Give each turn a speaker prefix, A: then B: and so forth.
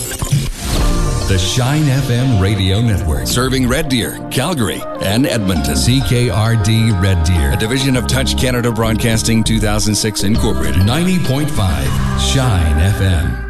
A: The Shine FM Radio Network. Serving Red Deer, Calgary, and Edmonton. CKRD Red Deer. A division of Touch Canada Broadcasting 2006 Incorporated. 90.5 Shine FM.